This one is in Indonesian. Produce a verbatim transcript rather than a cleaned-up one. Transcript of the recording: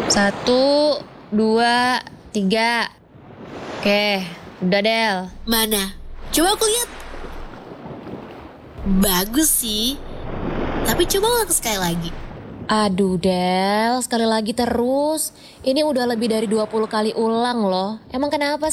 Satu, dua, tiga. Oke, udah Del. Mana? Coba aku lihat. Bagus sih. Tapi coba ulang sekali lagi. Aduh Del, sekali lagi terus. Ini udah lebih dari dua puluh kali ulang loh. Emang kenapa